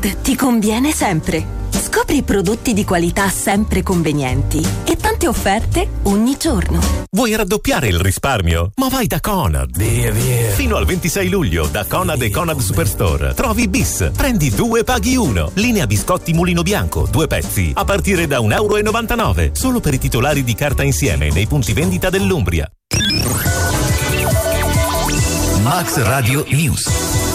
Ford ti conviene sempre. Scopri prodotti di qualità sempre convenienti e tante offerte ogni giorno. Vuoi raddoppiare il risparmio? Ma vai da Conad. Via. Fino al 26 luglio da Conad e Conad Superstore trovi Bis. Prendi 2 paghi 1. Linea biscotti Mulino Bianco, 2 pezzi, a partire da €1,99. Solo per i titolari di carta insieme nei punti vendita dell'Umbria. Max Radio News.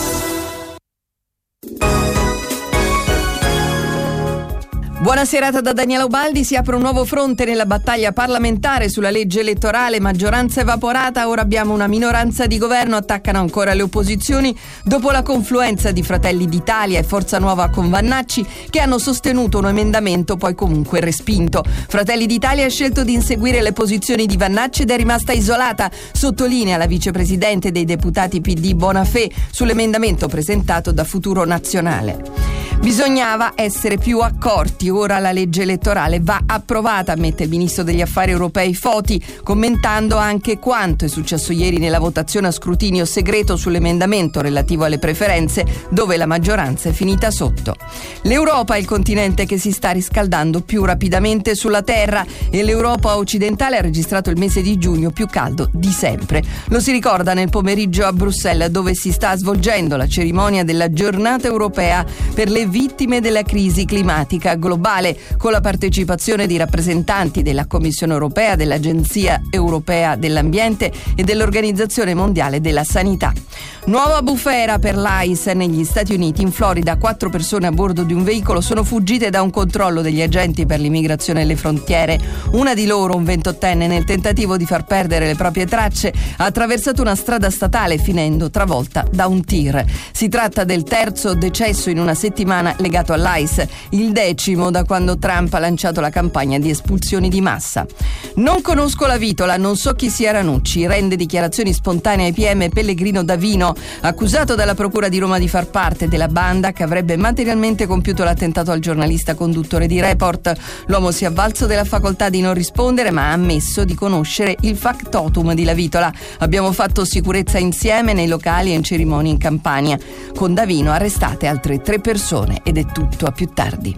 Buona serata da Daniela Ubaldi. Si apre un nuovo fronte nella battaglia parlamentare sulla legge elettorale. Maggioranza evaporata, ora abbiamo una minoranza di governo, attaccano ancora le opposizioni dopo la confluenza di Fratelli d'Italia e Forza Nuova con Vannacci, che hanno sostenuto un emendamento poi comunque respinto. Fratelli d'Italia ha scelto di inseguire le posizioni di Vannacci ed è rimasta isolata, sottolinea la vicepresidente dei deputati PD Bonafè sull'emendamento presentato da Futuro Nazionale. Bisognava essere più accorti, ora la legge elettorale va approvata, ammette il ministro degli affari europei Foti, commentando anche quanto è successo ieri nella votazione a scrutinio segreto sull'emendamento relativo alle preferenze, dove la maggioranza è finita sotto. L'Europa è il continente che si sta riscaldando più rapidamente sulla Terra e l'Europa occidentale ha registrato il mese di giugno più caldo di sempre. Lo si ricorda nel pomeriggio a Bruxelles, dove si sta svolgendo la cerimonia della giornata europea per le vittime della crisi climatica globale, con la partecipazione di rappresentanti della Commissione europea, dell'Agenzia europea dell'ambiente e dell'Organizzazione mondiale della sanità. Nuova bufera per l'ICE negli Stati Uniti. In Florida 4 persone a bordo di un veicolo sono fuggite da un controllo degli agenti per l'immigrazione e le frontiere. Una di loro, un 28enne, nel tentativo di far perdere le proprie tracce, ha attraversato una strada statale finendo travolta da un tir. Si tratta del terzo decesso in una settimana legato all'ICE, il 10° da quando Trump ha lanciato la campagna di espulsioni di massa. Non conosco la Vitola, non so chi sia Ranucci, rende dichiarazioni spontanee ai PM Pellegrino Davino, accusato dalla Procura di Roma di far parte della banda che avrebbe materialmente compiuto l'attentato al giornalista conduttore di Report. L'uomo si è avvalso della facoltà di non rispondere, ma ha ammesso di conoscere il factotum di La Vitola. Abbiamo fatto sicurezza insieme nei locali e in cerimonie in Campania. Con Davino arrestate altre 3 persone ed è tutto a più tardi.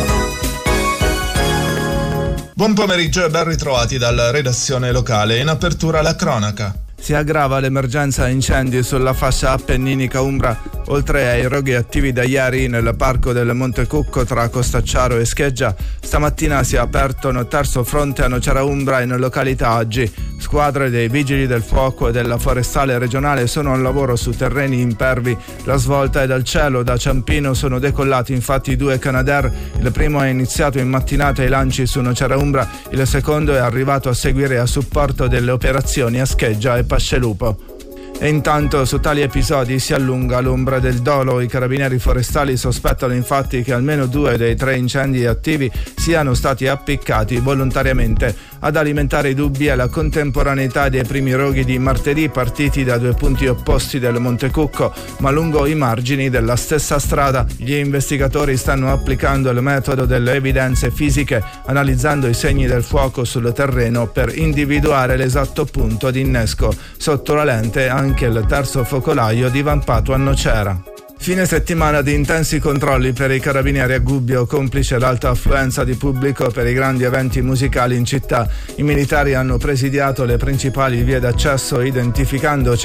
Buon pomeriggio e ben ritrovati dalla redazione locale. In apertura la cronaca. Si aggrava l'emergenza incendi sulla fascia appenninica umbra, oltre ai roghi attivi da ieri nel parco del Monte Cucco tra Costacciaro e Scheggia. Stamattina si è aperto un terzo fronte a Nocera Umbra in località Aggi. Squadre dei Vigili del Fuoco e della Forestale regionale sono al lavoro su terreni impervi. La svolta è dal cielo. Da Ciampino sono decollati infatti 2 Canadair. Il primo è iniziato in mattinata i lanci su Nocera Umbra, il secondo è arrivato a seguire a supporto delle operazioni a Scheggia e Pascelupo. E intanto su tali episodi si allunga l'ombra del dolo. I carabinieri forestali sospettano infatti che almeno 2 dei 3 incendi attivi siano stati appiccati volontariamente. Ad alimentare i dubbi è la contemporaneità dei primi roghi di martedì partiti da 2 punti opposti del Monte Cucco, ma lungo i margini della stessa strada. Gli investigatori stanno applicando il metodo delle evidenze fisiche, analizzando i segni del fuoco sul terreno per individuare l'esatto punto di innesco. Sotto la lente anche il terzo focolaio divampato a Nocera. Fine settimana di intensi controlli per i carabinieri a Gubbio, complice l'alta affluenza di pubblico per i grandi eventi musicali in città. I militari hanno presidiato le principali vie d'accesso identificando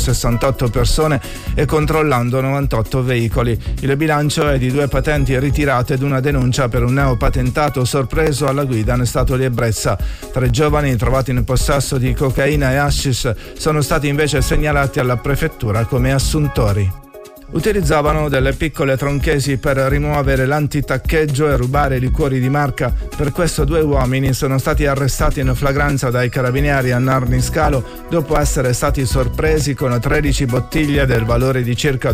168 persone e controllando 98 veicoli. Il bilancio è di 2 patenti ritirate ed una denuncia per un neopatentato sorpreso alla guida in stato di ebbrezza. 3 giovani trovati in possesso di cocaina e hashish sono stati invece segnalati alla prefettura come assuntori. Utilizzavano delle piccole tronchesi per rimuovere l'antitaccheggio e rubare liquori di marca. Per questo 2 uomini sono stati arrestati in flagranza dai carabinieri a Narniscalo dopo essere stati sorpresi con 13 bottiglie del valore di circa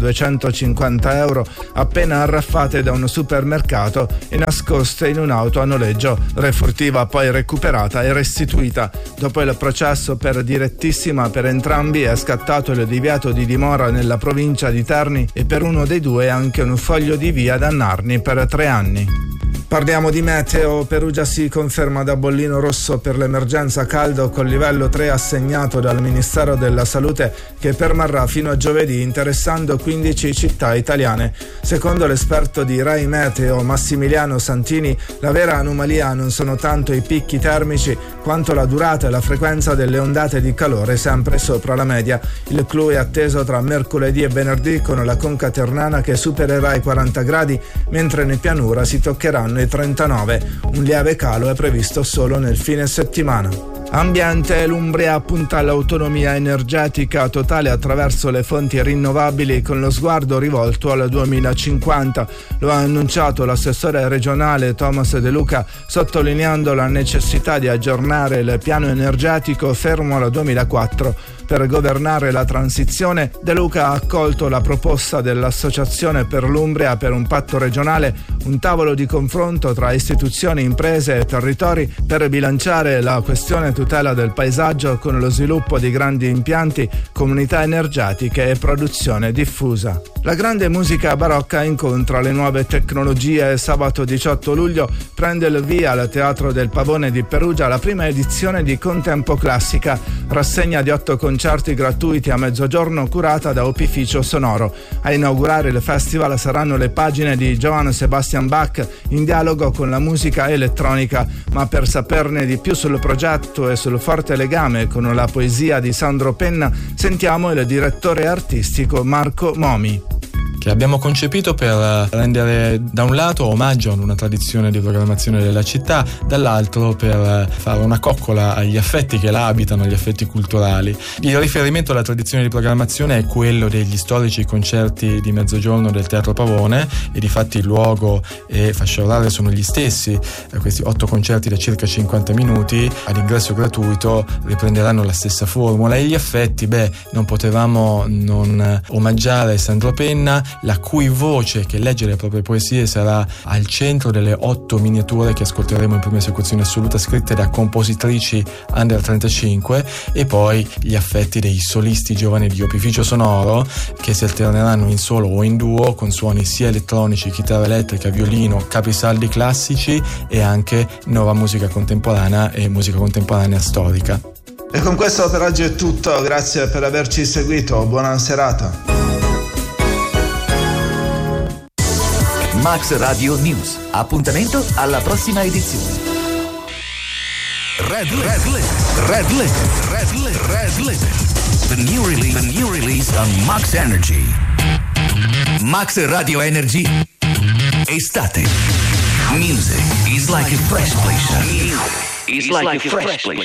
250 euro appena arraffate da un supermercato e nascoste in un'auto a noleggio. Refurtiva poi recuperata e restituita. Dopo il processo per direttissima per entrambi è scattato il divieto di dimora nella provincia di Terni e per uno dei 2 anche un foglio di via da Narni per 3 anni. Parliamo di meteo. Perugia si conferma da bollino rosso per l'emergenza caldo con livello 3 assegnato dal Ministero della Salute, che permarrà fino a giovedì interessando 15 città italiane. Secondo l'esperto di Rai Meteo Massimiliano Santini, la vera anomalia non sono tanto i picchi termici quanto la durata e la frequenza delle ondate di calore sempre sopra la media. Il clou è atteso tra mercoledì e venerdì con la conca ternana che supererà i 40 gradi, mentre in pianura si toccheranno 39. Un lieve calo è previsto solo nel fine settimana. Ambiente. L'Umbria punta all'autonomia energetica totale attraverso le fonti rinnovabili con lo sguardo rivolto al 2050. Lo ha annunciato l'assessore regionale Thomas De Luca, sottolineando la necessità di aggiornare il piano energetico fermo al 2004. Per governare la transizione, De Luca ha accolto la proposta dell'Associazione per l'Umbria per un patto regionale, un tavolo di confronto tra istituzioni, imprese e territori per bilanciare la questione tutela del paesaggio con lo sviluppo di grandi impianti, comunità energetiche e produzione diffusa. La grande musica barocca incontra le nuove tecnologie. Sabato 18 luglio prende il via al Teatro del Pavone di Perugia la prima edizione di Contempo Classica, rassegna di 8 concerti gratuiti a mezzogiorno curata da Opificio Sonoro. A inaugurare il festival saranno le pagine di Johann Sebastian Bach in dialogo con la musica elettronica, ma per saperne di più sul progetto e sul forte legame con la poesia di Sandro Penna sentiamo il direttore artistico Marco Momi. Che abbiamo concepito per rendere da un lato omaggio ad una tradizione di programmazione della città, dall'altro per fare una coccola agli affetti che la abitano, gli affetti culturali. Il riferimento alla tradizione di programmazione è quello degli storici concerti di mezzogiorno del Teatro Pavone, e difatti il luogo e fascia oraria sono gli stessi. Questi 8 concerti da circa 50 minuti ad ingresso gratuito riprenderanno la stessa formula, e gli affetti, non potevamo non omaggiare Sandro Penna, la cui voce che legge le proprie poesie sarà al centro delle 8 miniature che ascolteremo in prima esecuzione assoluta, scritte da compositrici under 35, e poi gli affetti dei solisti giovani di Opificio Sonoro, che si alterneranno in solo o in duo con suoni sia elettronici, chitarra elettrica, violino, capisaldi classici e anche nuova musica contemporanea e musica contemporanea storica. E con questo per oggi è tutto, grazie per averci seguito, buona serata. Max Radio News. Appuntamento alla prossima edizione. Red Limit. The new release on Max Energy. Max Radio Energy. Estate. Music is like a fresh place.